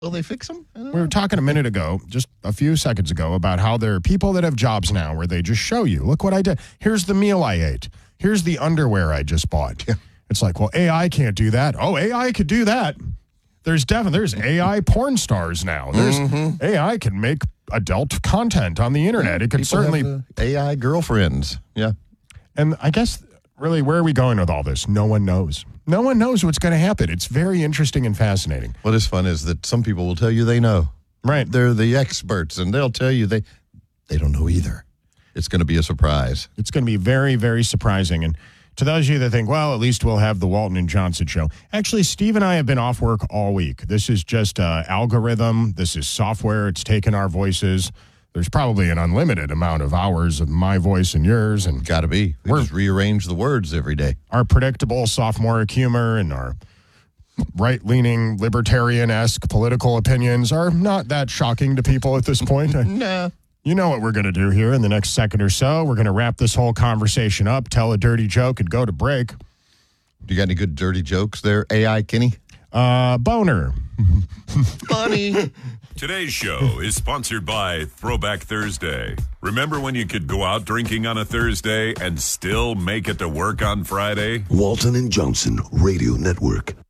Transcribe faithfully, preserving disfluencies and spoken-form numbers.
Will they fix them? We were talking a minute ago, just a few seconds ago, about how there are people that have jobs now where they just show you, look what I did. Here's the meal I ate. Here's the underwear I just bought. Yeah. It's like, well, A I can't do that. Oh, A I could do that. There's definitely, there's A I porn stars now. There's mm-hmm. A I can make adult content on the internet. It could People certainly. have, uh, A I girlfriends. Yeah. And I guess, really, where are we going with all this? No one knows. No one knows what's going to happen. It's very interesting and fascinating. What is fun is that some people will tell you they know. Right. They're the experts, and they'll tell you they they don't know either. It's going to be a surprise. It's going to be very, very surprising. And to those of you that think, well, at least we'll have the Walton and Johnson show. Actually, Steve and I have been off work all week. This is just an algorithm. This is software. It's taken our voices. There's probably an unlimited amount of hours of my voice and yours. And got to be. We we're, just rearrange the words every day. Our predictable sophomoric humor and our right-leaning, libertarian-esque political opinions are not that shocking to people at this point. No. You know what we're going to do here in the next second or so. We're going to wrap this whole conversation up, tell a dirty joke, and go to break. Do you got any good dirty jokes there, A I Kenny? Uh, boner. Funny. Today's show is sponsored by Throwback Thursday. Remember when you could go out drinking on a Thursday and still make it to work on Friday? Walton and Johnson Radio Network.